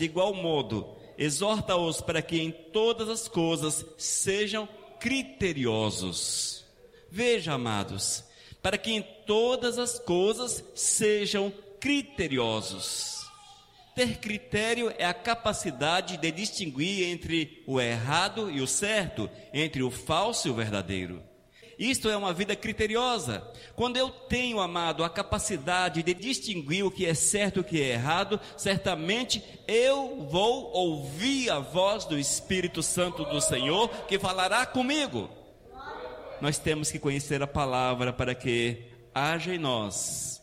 de igual modo, exorta-os para que em todas as coisas sejam criteriosos. Veja, amados, para que em todas as coisas sejam criteriosos. Ter critério é a capacidade de distinguir entre o errado e o certo, entre o falso e o verdadeiro. Isto é uma vida criteriosa. Quando eu tenho, amado, a capacidade de distinguir o que é certo e o que é errado, certamente eu vou ouvir a voz do Espírito Santo do Senhor que falará comigo. Nós temos que conhecer a palavra para que haja em nós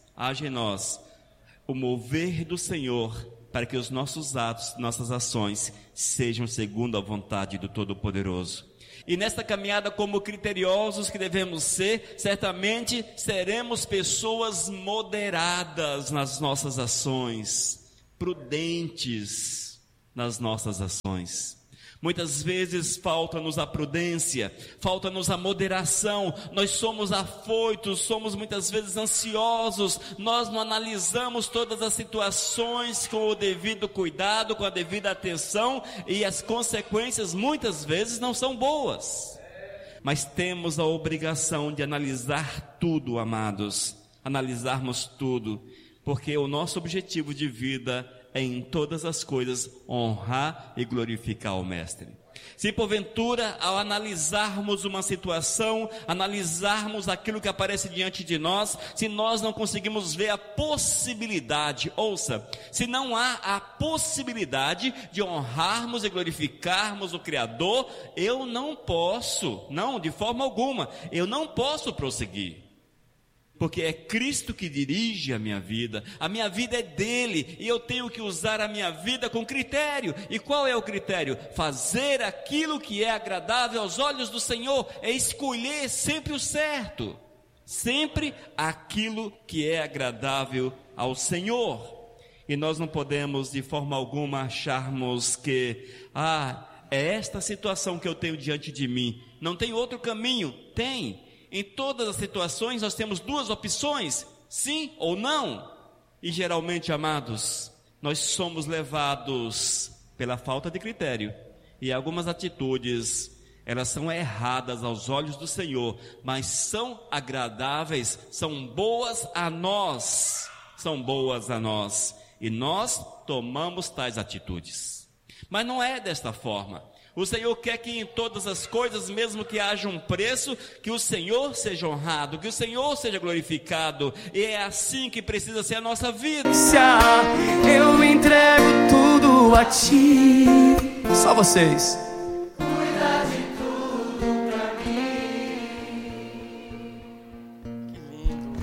o mover do Senhor, para que os nossos atos, nossas ações sejam segundo a vontade do Todo-Poderoso. E nesta caminhada, como criteriosos que devemos ser, certamente seremos pessoas moderadas nas nossas ações, prudentes nas nossas ações. Muitas vezes falta-nos a prudência, falta-nos a moderação, nós somos afoitos, somos muitas vezes ansiosos, nós não analisamos todas as situações com o devido cuidado, com a devida atenção, e as consequências muitas vezes não são boas. Mas temos a obrigação de analisar tudo, amados, analisarmos tudo, porque o nosso objetivo de vida é em todas as coisas honrar e glorificar o Mestre. Se porventura, ao analisarmos uma situação, analisarmos aquilo que aparece diante de nós, se nós não conseguimos ver a possibilidade, ouça, se não há a possibilidade de honrarmos e glorificarmos o Criador, eu não posso, não, de forma alguma, eu não posso prosseguir. Porque é Cristo que dirige a minha vida é dele, e eu tenho que usar a minha vida com critério. E qual é o critério? Fazer aquilo que é agradável aos olhos do Senhor, é escolher sempre o certo, sempre aquilo que é agradável ao Senhor. E nós não podemos de forma alguma acharmos que, é esta situação que eu tenho diante de mim, não tem outro caminho. Tem. Em todas as situações nós temos duas opções, sim ou não. E geralmente, amados, nós somos levados pela falta de critério. E algumas atitudes, elas são erradas aos olhos do Senhor, mas são agradáveis, são boas a nós. E nós tomamos tais atitudes. Mas não é desta forma. O Senhor quer que em todas as coisas, mesmo que haja um preço, que o Senhor seja honrado, que o Senhor seja glorificado. E é assim que precisa ser a nossa vida. Eu entrego tudo a Ti. Só vocês. Cuida de tudo pra mim. Que lindo.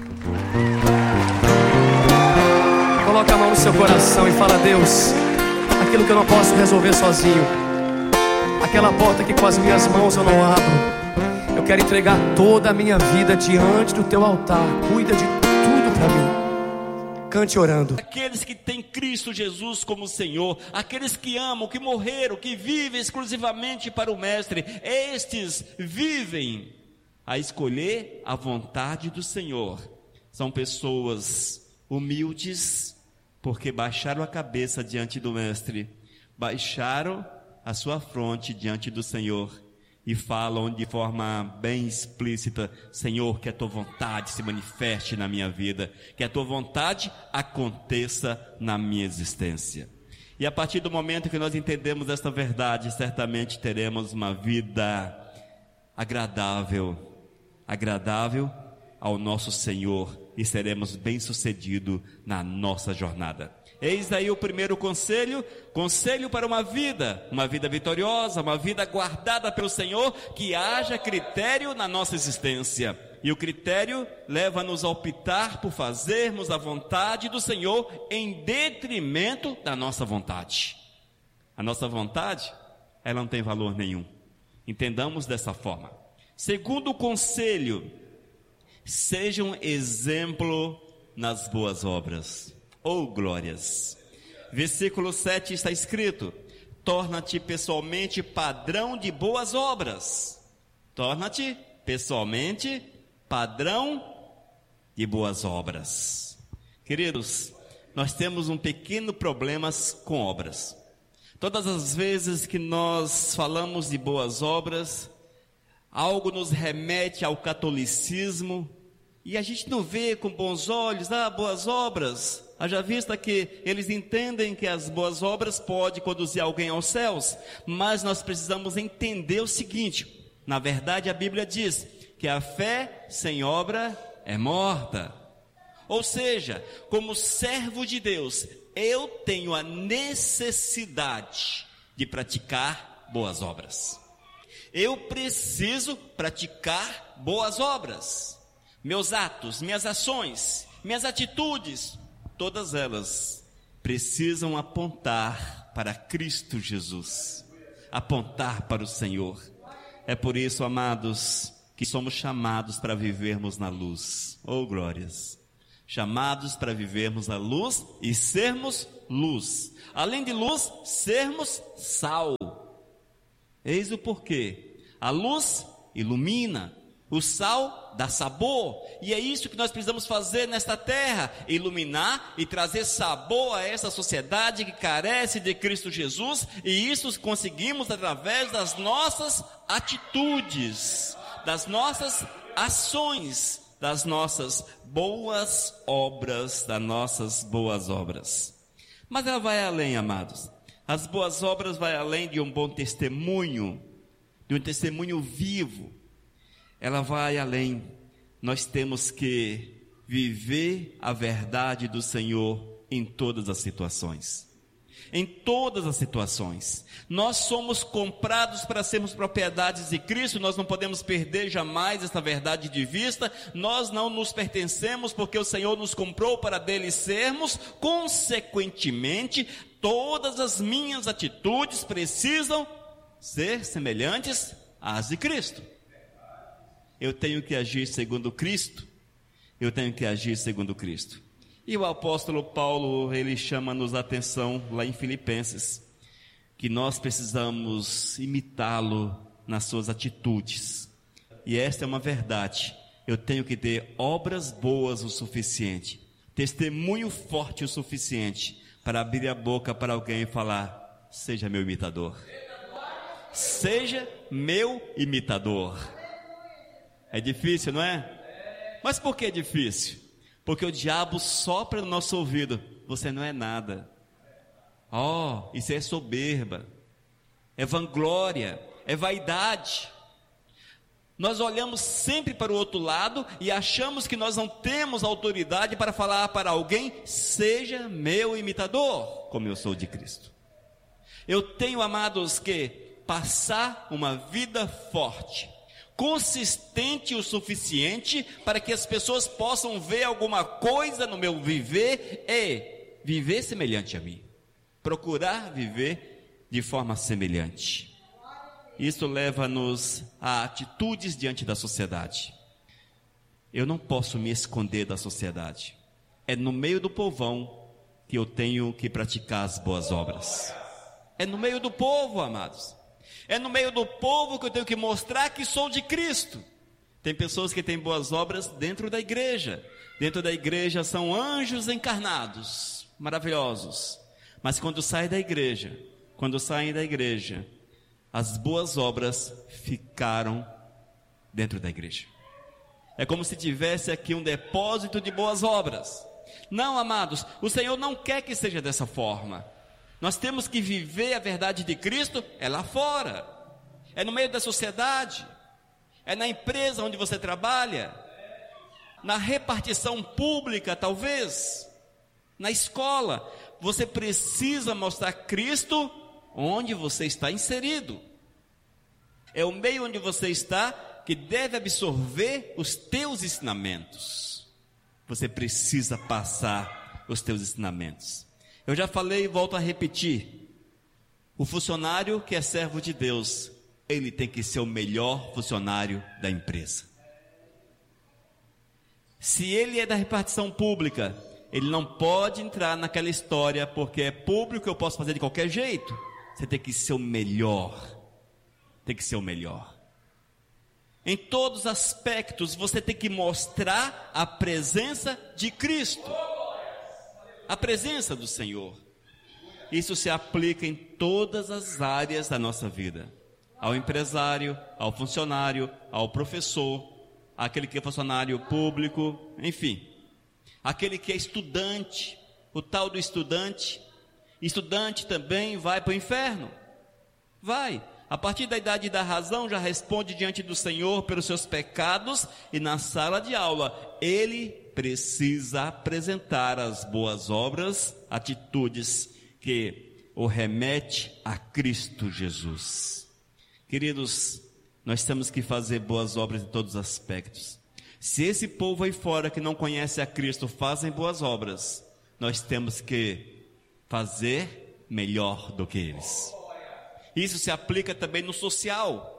Coloca a mão no seu coração e fala: Deus, aquilo que eu não posso resolver sozinho, aquela porta que com as minhas mãos eu não abro, eu quero entregar toda a minha vida diante do Teu altar. Cuida de tudo para mim. Cante orando. Aqueles que têm Cristo Jesus como Senhor, aqueles que amam, que morreram, que vivem exclusivamente para o Mestre, estes vivem a escolher a vontade do Senhor. São pessoas humildes, porque baixaram a cabeça diante do Mestre, baixaram a sua fronte diante do Senhor e falam de forma bem explícita: Senhor, que a Tua vontade se manifeste na minha vida, que a Tua vontade aconteça na minha existência. E a partir do momento que nós entendemos esta verdade, certamente teremos uma vida agradável ao nosso Senhor, e seremos bem-sucedidos na nossa jornada. Eis aí o primeiro conselho para uma vida vitoriosa, uma vida guardada pelo Senhor, que haja critério na nossa existência. E o critério leva-nos a optar por fazermos a vontade do Senhor em detrimento da nossa vontade. A nossa vontade, ela não tem valor nenhum. Entendamos dessa forma. Segundo conselho, seja um exemplo nas boas obras. Glórias. Versículo 7 está escrito: torna-te pessoalmente padrão de boas obras. Torna-te pessoalmente padrão de boas obras. Queridos, nós temos um pequeno problema com obras. Todas as vezes que nós falamos de boas obras, algo nos remete ao catolicismo, e a gente não vê com bons olhos, boas obras. Haja vista que eles entendem que as boas obras podem conduzir alguém aos céus, mas nós precisamos entender o seguinte: na verdade a Bíblia diz que a fé sem obra é morta. Ou seja, como servo de Deus, eu tenho a necessidade de praticar boas obras. Eu preciso praticar boas obras. Meus atos, minhas ações, minhas atitudes, todas elas precisam apontar para Cristo Jesus, apontar para o Senhor. É por isso, amados, que somos chamados para vivermos na luz. Oh, glórias! Chamados para vivermos na luz e sermos luz. Além de luz, sermos sal. Eis o porquê. A luz ilumina, o sal dá sabor, e é isso que nós precisamos fazer nesta terra: iluminar e trazer sabor a essa sociedade que carece de Cristo Jesus, e isso conseguimos através das nossas atitudes, das nossas ações, das nossas boas obras, Mas ela vai além, amados. As boas obras vai além de um bom testemunho, de um testemunho vivo. Ela vai além. Nós temos que viver a verdade do Senhor em todas as situações. Em todas as situações. Nós somos comprados para sermos propriedades de Cristo. Nós não podemos perder jamais essa verdade de vista. Nós não nos pertencemos porque o Senhor nos comprou para dele sermos. Consequentemente, todas as minhas atitudes precisam ser semelhantes às de Cristo. Eu tenho que agir segundo Cristo. E o apóstolo Paulo, ele chama-nos a atenção lá em Filipenses, que nós precisamos imitá-lo nas suas atitudes. E esta é uma verdade. Eu tenho que ter obras boas o suficiente, testemunho forte o suficiente, para abrir a boca para alguém e falar: seja meu imitador. Seja meu imitador. É difícil, não é? Mas por que é difícil? Porque o diabo sopra no nosso ouvido: você não é nada. Isso é soberba, é vanglória, é vaidade. Nós olhamos sempre para o outro lado e achamos que nós não temos autoridade para falar para alguém: seja meu imitador, como eu sou de Cristo. Eu tenho, amados, que passar uma vida forte, consistente o suficiente para que as pessoas possam ver alguma coisa no meu viver e viver semelhante a mim. Procurar viver de forma semelhante. Isso leva-nos a atitudes diante da sociedade. Eu não posso me esconder da sociedade. É no meio do povão que eu tenho que praticar as boas obras. É no meio do povo, amados. É no meio do povo que eu tenho que mostrar que sou de Cristo. Tem pessoas que têm boas obras dentro da igreja. Dentro da igreja são anjos encarnados, maravilhosos. Mas quando saem da igreja, as boas obras ficaram dentro da igreja. É como se tivesse aqui um depósito de boas obras. Não, amados, o Senhor não quer que seja dessa forma. Nós temos que viver a verdade de Cristo, é lá fora, é no meio da sociedade, é na empresa onde você trabalha, na repartição pública talvez, na escola. Você precisa mostrar Cristo onde você está inserido. É o meio onde você está que deve absorver os teus ensinamentos. Você precisa passar os teus ensinamentos. Eu já falei e volto a repetir: o funcionário que é servo de Deus, ele tem que ser o melhor funcionário da empresa. Se ele é da repartição pública, ele não pode entrar naquela história, porque é público, eu posso fazer de qualquer jeito. Você tem que ser o melhor. Em todos os aspectos, você tem que mostrar a presença de Cristo, a presença do Senhor. isso se aplica em todas as áreas da nossa vida. Ao empresário, ao funcionário, ao professor, àquele que é funcionário público, enfim. Aquele que é estudante, o tal do estudante. Estudante também vai para o inferno. Vai. A partir da idade da razão, já responde diante do Senhor pelos seus pecados, e na sala de aula, ele precisa apresentar as boas obras, atitudes que o remete a Cristo Jesus. Queridos, nós temos que fazer boas obras em todos os aspectos. Se esse povo aí fora que não conhece a Cristo fazem boas obras, nós temos que fazer melhor do que eles. Isso se aplica também no social.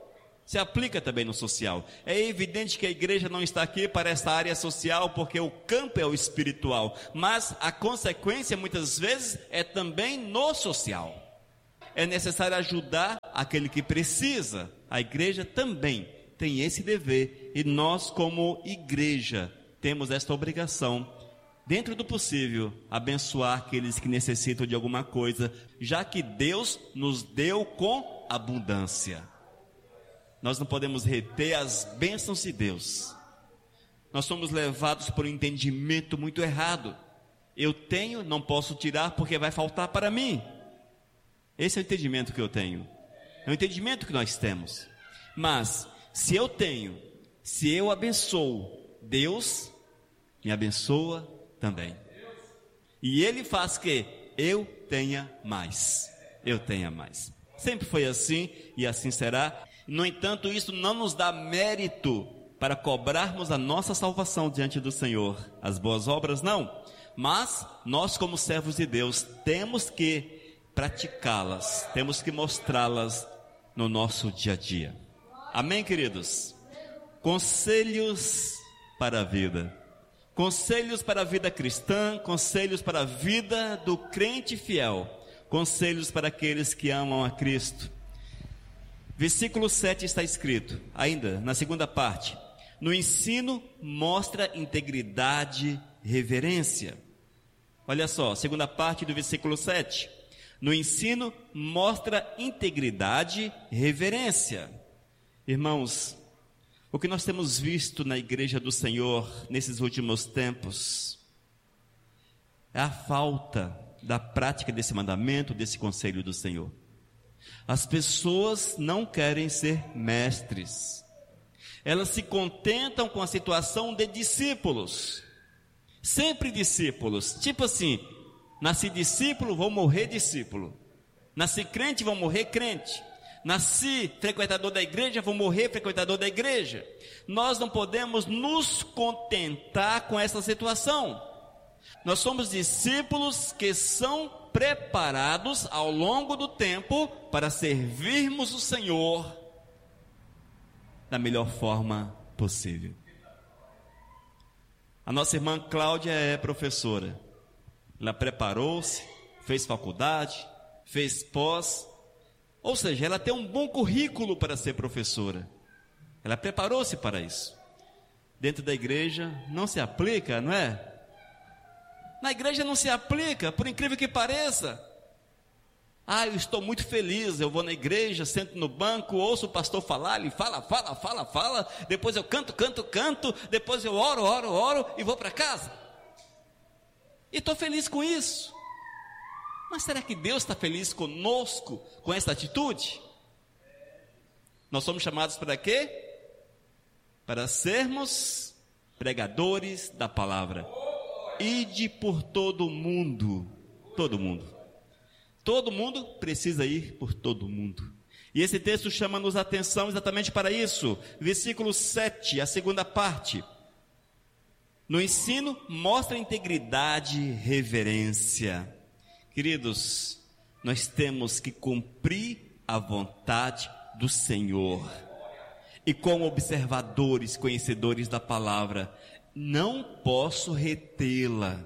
É evidente que a igreja não está aqui para essa área social, porque o campo é o espiritual, mas a consequência muitas vezes é também no social. É necessário ajudar aquele que precisa. A igreja também tem esse dever, e nós como igreja temos esta obrigação, dentro do possível, abençoar aqueles que necessitam de alguma coisa, já que Deus nos deu com abundância. Nós não podemos reter as bênçãos de Deus. Nós somos levados por um entendimento muito errado. Eu tenho, não posso tirar porque vai faltar para mim. Esse é o entendimento que eu tenho. É o entendimento que nós temos. Mas, se eu tenho, se eu abençoo, Deus me abençoa também. E Ele faz que eu tenha mais. Sempre foi assim e assim será. No entanto, isso não nos dá mérito para cobrarmos a nossa salvação diante do Senhor. As boas obras não. Mas nós, como servos de Deus, temos que praticá-las, temos que mostrá-las no nosso dia a dia. Amém, queridos? Conselhos para a vida. Conselhos para a vida cristã, conselhos para a vida do crente fiel, conselhos para aqueles que amam a Cristo. Versículo 7 está escrito, ainda na segunda parte: no ensino mostra integridade, reverência. Olha só, segunda parte do versículo 7. No ensino mostra integridade, reverência. Irmãos, o que nós temos visto na igreja do Senhor nesses últimos tempos é a falta da prática desse mandamento, desse conselho do Senhor. As pessoas não querem ser mestres. Elas se contentam com a situação de discípulos. Sempre discípulos. Tipo assim, nasci discípulo, vou morrer discípulo. Nasci crente, vou morrer crente. Nasci frequentador da igreja, vou morrer frequentador da igreja. Nós não podemos nos contentar com essa situação. Nós somos discípulos que são preparados ao longo do tempo para servirmos o Senhor da melhor forma possível. A nossa irmã Cláudia é professora. Ela preparou-se, fez faculdade, fez pós, ou seja, ela tem um bom currículo para ser professora. Ela preparou-se para isso. Dentro da igreja não se aplica, não é? Na igreja não se aplica, por incrível que pareça. Eu estou muito feliz, eu vou na igreja, sento no banco, ouço o pastor falar, ele fala, depois eu canto, depois eu oro e vou para casa. E estou feliz com isso. Mas será que Deus está feliz conosco, com essa atitude? Nós somos chamados para quê? Para sermos pregadores da palavra. Ide por todo mundo. Todo mundo precisa ir por todo mundo. E esse texto chama-nos a atenção exatamente para isso. Versículo 7, a segunda parte. No ensino mostra integridade e reverência. Queridos, nós temos que cumprir a vontade do Senhor. E como observadores, conhecedores da palavra, não posso retê-la.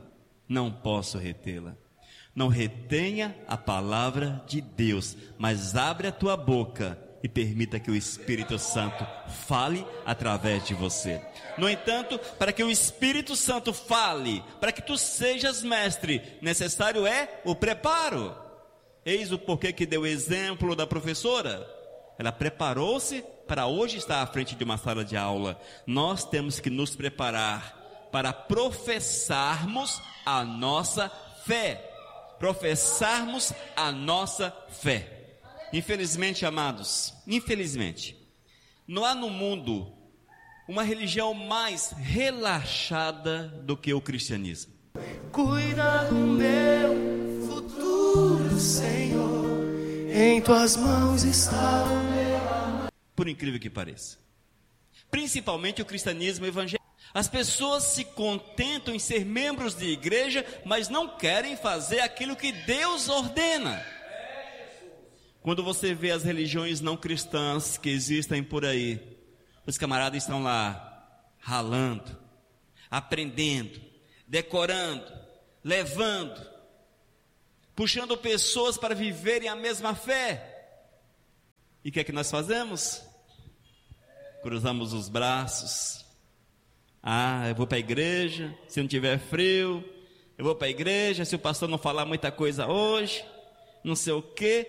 Não retenha a palavra de Deus, mas abre a tua boca e permita que o Espírito Santo fale através de você. No entanto, para que o Espírito Santo fale, para que tu sejas mestre, necessário é o preparo. Eis o porquê que deu o exemplo da professora. Ela preparou-se para hoje estar à frente de uma sala de aula. Nós temos que nos preparar para professarmos a nossa fé. Professarmos a nossa fé. Infelizmente, amados, infelizmente, não há no mundo uma religião mais relaxada do que o cristianismo. Cuida do meu futuro, Senhor, em tuas mãos está o meu. Por incrível que pareça, principalmente o cristianismo evangélico. As pessoas se contentam em ser membros de igreja, mas não querem fazer aquilo que Deus ordena. Quando você vê as religiões não cristãs que existem por aí, os camaradas estão lá ralando, aprendendo, decorando, levando, puxando pessoas para viverem a mesma fé. E o que é que nós fazemos? Cruzamos os braços. Eu vou para a igreja, se não tiver frio. Eu vou para a igreja, se o pastor não falar muita coisa hoje. Não sei o quê.